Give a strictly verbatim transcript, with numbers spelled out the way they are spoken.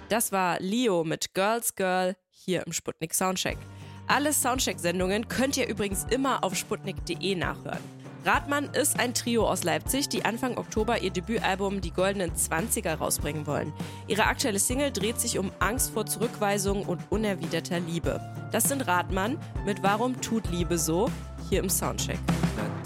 Das war Leo mit Girls Girl hier im Sputnik Soundcheck. Alle Soundcheck-Sendungen könnt ihr übrigens immer auf sputnik punkt de nachhören. Radmann ist ein Trio aus Leipzig, die Anfang Oktober ihr Debütalbum Die Goldenen Zwanziger rausbringen wollen. Ihre aktuelle Single dreht sich um Angst vor Zurückweisung und unerwiderter Liebe. Das sind Radmann mit Warum tut Liebe so? Hier im Soundcheck.